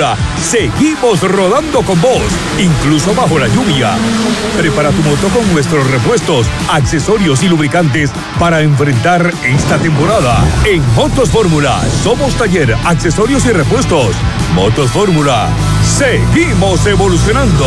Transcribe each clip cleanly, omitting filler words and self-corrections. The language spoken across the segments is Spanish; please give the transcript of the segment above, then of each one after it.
Fórmula, seguimos rodando con vos, incluso bajo la lluvia. Prepara tu moto con nuestros repuestos, accesorios y lubricantes para enfrentar esta temporada. En Motos Fórmula, somos taller, accesorios y repuestos. Motos Fórmula, seguimos evolucionando.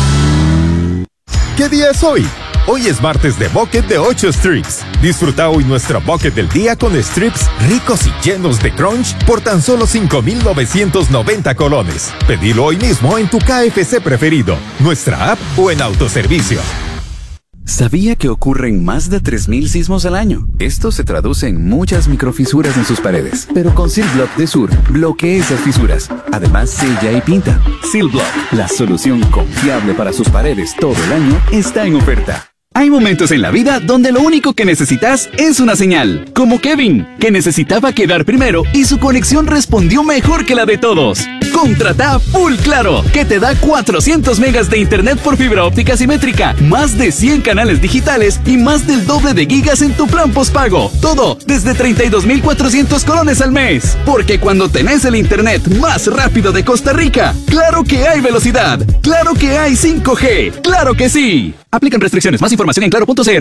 ¿Qué día es hoy? Hoy es martes de Bucket de 8 strips. Disfruta hoy nuestro Bucket del día con strips ricos y llenos de crunch por tan solo 5,990 colones. Pedilo hoy mismo en tu KFC preferido, nuestra app o en autoservicio. ¿Sabía que ocurren más de 3,000 sismos al año? Esto se traduce en muchas microfisuras en sus paredes. Pero con Silblock de Sur, bloquea esas fisuras. Además, sella y pinta. Silblock, la solución confiable para sus paredes todo el año, está en oferta. Hay momentos en la vida donde lo único que necesitas es una señal. Como Kevin, que necesitaba quedar primero y su conexión respondió mejor que la de todos. Contrata Full Claro, que te da 400 megas de internet por fibra óptica simétrica, más de 100 canales digitales y más del doble de gigas en tu plan postpago. Todo desde 32,400 colones al mes. Porque cuando tenés el internet más rápido de Costa Rica, claro que hay velocidad, claro que hay 5G, claro que sí. Aplican restricciones. Más información en claro.cr.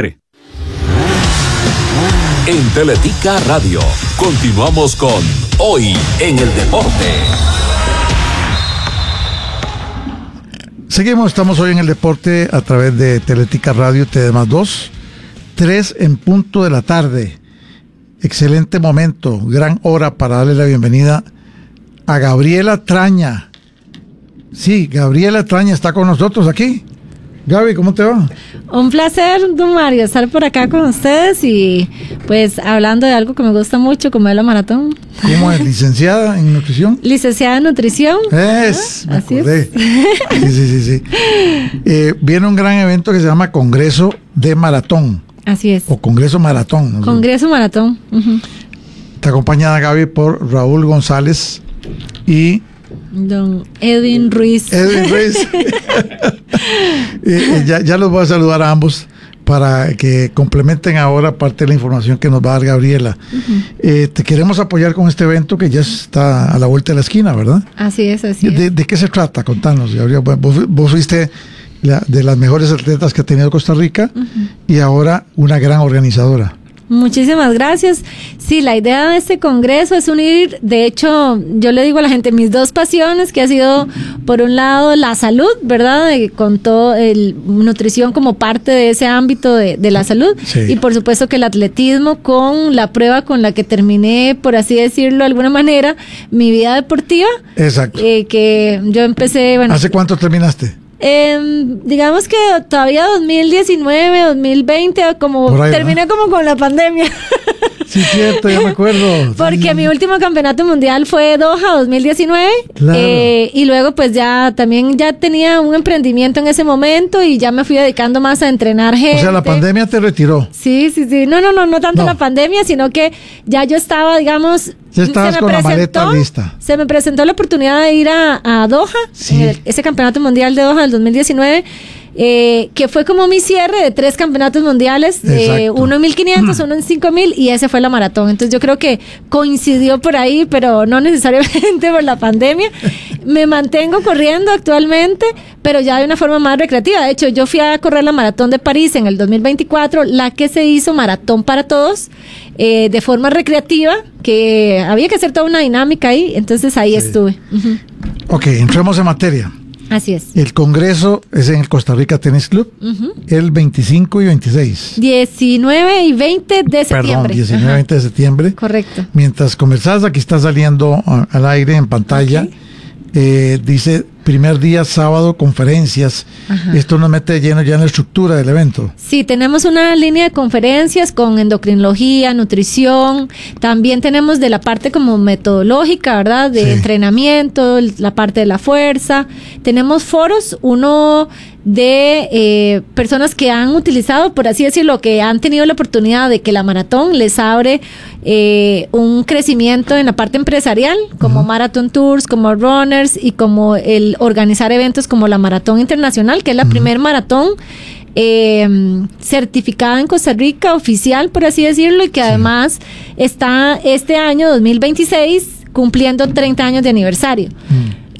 En Teletica Radio, continuamos con Hoy en el Deporte. Seguimos, estamos hoy en el deporte a través de Teletica Radio TD+2, 3 en punto de la tarde. Excelente momento, gran hora para darle la bienvenida a Gabriela Traña. Sí, Gabriela Traña está con nosotros aquí. Gaby, ¿cómo te va? Un placer, don Mario, estar por acá con ustedes y pues hablando de algo que me gusta mucho, como es la maratón. ¿Cómo es? ¿Licenciada en nutrición? Licenciada en nutrición. Me acordé. Sí. Viene un gran evento que se llama Congreso de Maratón. Así es. O Congreso Maratón. ¿No? Congreso Maratón. Uh-huh. Está acompañada Gaby por Raúl González y don Edwin Ruiz. Ya los voy a saludar a ambos para que complementen ahora parte de la información que nos va a dar Gabriela. Uh-huh. Te queremos apoyar con este evento que ya está a la vuelta de la esquina, ¿verdad? Así es. ¿De qué se trata? Contanos, Gabriela. Vos fuiste de las mejores atletas que ha tenido Costa Rica, uh-huh, y ahora una gran organizadora. Muchísimas gracias. Sí, la idea de este congreso es unir, de hecho, yo le digo a la gente, mis dos pasiones, que ha sido, por un lado, la salud, ¿verdad? Con todo el nutrición como parte de ese ámbito de la salud. Sí. Y por supuesto que el atletismo con la prueba con la que terminé, por así decirlo de alguna manera, mi vida deportiva. Exacto. Que yo empecé, bueno. ¿Hace cuánto terminaste? Digamos que todavía 2019, 2020, como terminé como con la pandemia. Sí, cierto, ya me acuerdo. Porque mi último campeonato mundial fue Doha 2019. Claro. Y luego pues ya tenía un emprendimiento en ese momento y ya me fui dedicando más a entrenar gente. O sea, la pandemia te retiró. Sí. No tanto la pandemia, sino que ya yo estaba, digamos... Ya estabas con la maleta lista. Se me presentó la oportunidad de ir a Doha, sí, ese campeonato mundial de Doha del 2019, que fue como mi cierre de 3 campeonatos mundiales, uno en 1,500, uno en 5,000, y ese fue la maratón. Entonces yo creo que coincidió por ahí, pero no necesariamente por la pandemia. Me mantengo corriendo actualmente, pero ya de una forma más recreativa. De hecho, yo fui a correr la maratón de París en el 2024, la que se hizo Maratón para Todos, de forma recreativa, que había que hacer toda una dinámica ahí, entonces ahí estuve. Uh-huh. Ok, entremos en materia. Así es. El congreso es en el Costa Rica Tennis Club, uh-huh, el 25 y 26. 19 y 20 de septiembre. Perdón, 19 y 20 de septiembre. Correcto. Mientras conversás, aquí está saliendo al aire en pantalla. Okay. Dice, primer día, sábado, conferencias. Ajá. Esto nos mete de lleno ya en la estructura del evento. Sí, tenemos una línea de conferencias con endocrinología, nutrición. También tenemos de la parte como metodológica, ¿verdad? De entrenamiento, la parte de la fuerza. Tenemos foros, uno de personas que han utilizado, por así decirlo, que han tenido la oportunidad de que la maratón les abre un crecimiento en la parte empresarial, como Marathon Tours, como Runners y como el organizar eventos como la Maratón Internacional, que es la primer maratón certificada en Costa Rica, oficial, por así decirlo, y que además está este año 2026 cumpliendo 30 años de aniversario.